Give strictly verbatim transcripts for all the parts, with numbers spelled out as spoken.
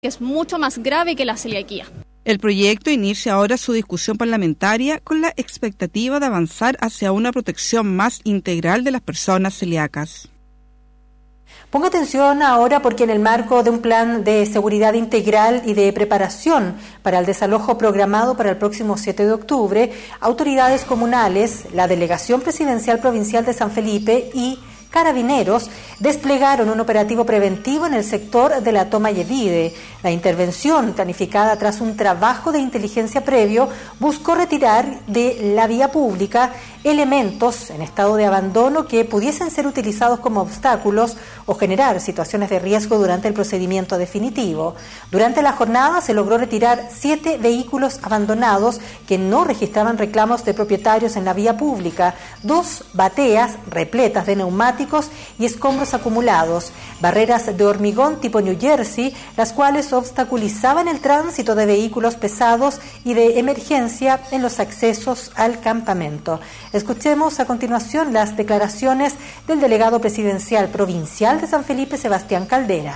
que es mucho más grave que la celiaquía. El proyecto inicia ahora su discusión parlamentaria con la expectativa de avanzar hacia una protección más integral de las personas celíacas. Ponga atención ahora porque en el marco de un plan de seguridad integral y de preparación para el desalojo programado para el próximo siete de octubre, autoridades comunales, la Delegación Presidencial Provincial de San Felipe y Carabineros desplegaron un operativo preventivo en el sector de la Toma Yedide. La intervención, planificada tras un trabajo de inteligencia previo, buscó retirar de la vía pública elementos en estado de abandono que pudiesen ser utilizados como obstáculos o generar situaciones de riesgo durante el procedimiento definitivo. Durante la jornada se logró retirar siete vehículos abandonados que no registraban reclamos de propietarios en la vía pública, dos bateas repletas de neumáticos y escombros acumulados, barreras de hormigón tipo New Jersey, las cuales obstaculizaban el tránsito de vehículos pesados y de emergencia en los accesos al campamento. Escuchemos a continuación las declaraciones del delegado presidencial provincial de San Felipe, Sebastián Caldera.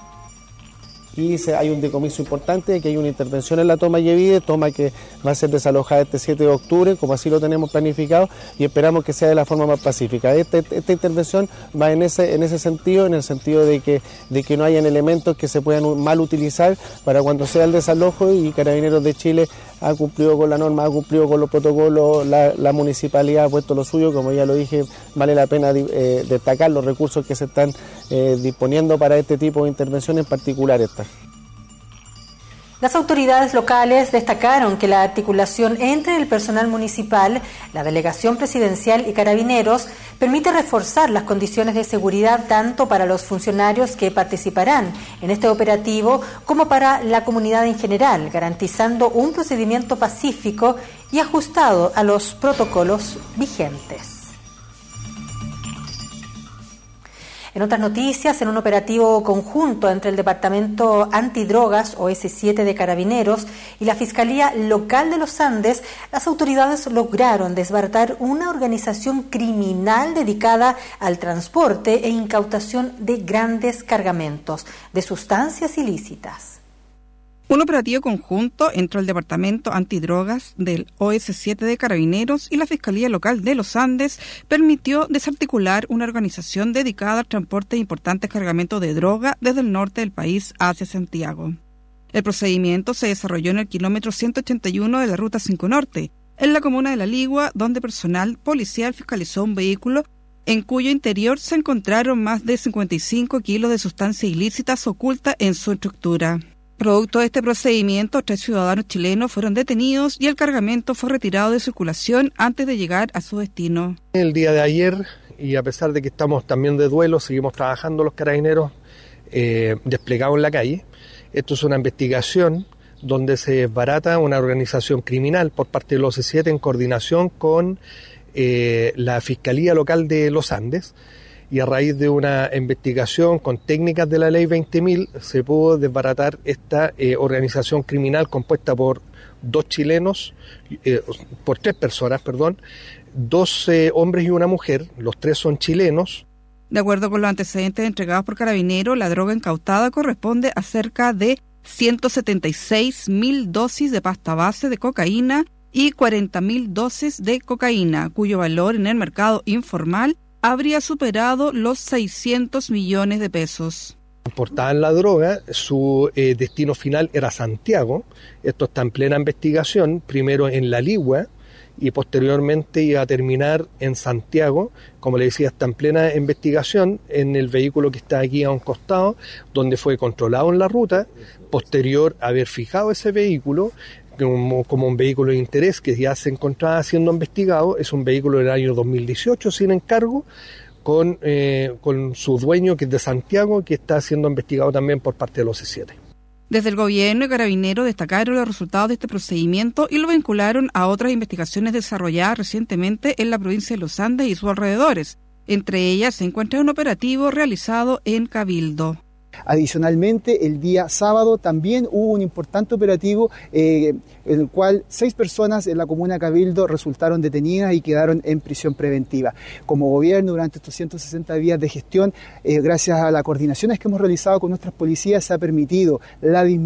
Y hay un decomiso importante, que hay una intervención en la Toma Yedide, toma que va a ser desalojada este siete de octubre, como así lo tenemos planificado, y esperamos que sea de la forma más pacífica. Esta, esta intervención va en ese, en ese sentido, en el sentido de que, de que no hayan elementos que se puedan mal utilizar para cuando sea el desalojo, y Carabineros de Chile ha cumplido con la norma, ha cumplido con los protocolos, la, la municipalidad ha puesto lo suyo, como ya lo dije, vale la pena eh, destacar los recursos que se están eh, disponiendo para este tipo de intervención, en particular esta. Las autoridades locales destacaron que la articulación entre el personal municipal, la delegación presidencial y Carabineros permite reforzar las condiciones de seguridad tanto para los funcionarios que participarán en este operativo como para la comunidad en general, garantizando un procedimiento pacífico y ajustado a los protocolos vigentes. En otras noticias, en un operativo conjunto entre el Departamento Antidrogas, o ese siete de Carabineros, y la Fiscalía Local de los Andes, las autoridades lograron desbaratar una organización criminal dedicada al transporte e incautación de grandes cargamentos de sustancias ilícitas. Un operativo conjunto entre el Departamento Antidrogas del O S siete de Carabineros y la Fiscalía Local de los Andes permitió desarticular una organización dedicada al transporte de importantes cargamentos de droga desde el norte del país hacia Santiago. El procedimiento se desarrolló en el kilómetro ciento ochenta y uno de la Ruta cinco Norte, en la comuna de La Ligua, donde personal policial fiscalizó un vehículo en cuyo interior se encontraron más de cincuenta y cinco kilos de sustancias ilícitas ocultas en su estructura. Producto de este procedimiento, tres ciudadanos chilenos fueron detenidos y el cargamento fue retirado de circulación antes de llegar a su destino. El día de ayer, y a pesar de que estamos también de duelo, seguimos trabajando los carabineros eh, desplegados en la calle. Esto es una investigación donde se desbarata una organización criminal por parte del O C siete en coordinación con eh, la Fiscalía Local de los Andes. Y a raíz de una investigación con técnicas de la ley veinte mil se pudo desbaratar esta eh, organización criminal compuesta por dos chilenos, eh, por tres personas, perdón, dos eh, hombres y una mujer, los tres son chilenos. De acuerdo con los antecedentes entregados por Carabineros, la droga incautada corresponde a cerca de ciento setenta y seis mil dosis de pasta base de cocaína y cuarenta mil dosis de cocaína, cuyo valor en el mercado informal habría superado los seiscientos millones de pesos. Importaban la droga, su eh, destino final era Santiago. Esto está en plena investigación, primero en La Ligua y posteriormente iba a terminar en Santiago. Como le decía, está en plena investigación en el vehículo que está aquí a un costado, donde fue controlado en la ruta. Posterior a haber fijado ese vehículo Como, como un vehículo de interés que ya se encontraba siendo investigado, es un vehículo del año dos mil dieciocho sin encargo, con, eh, con su dueño, que es de Santiago, que está siendo investigado también por parte del O C siete. Desde el gobierno y Carabineros destacaron los resultados de este procedimiento y lo vincularon a otras investigaciones desarrolladas recientemente en la provincia de Los Andes y sus alrededores. Entre ellas se encuentra un operativo realizado en Cabildo. Adicionalmente, el día sábado también hubo un importante operativo eh, en el cual seis personas en la comuna de Cabildo resultaron detenidas y quedaron en prisión preventiva. Como gobierno, durante estos ciento sesenta días de gestión, eh, gracias a las coordinaciones que hemos realizado con nuestras policías, se ha permitido la disminución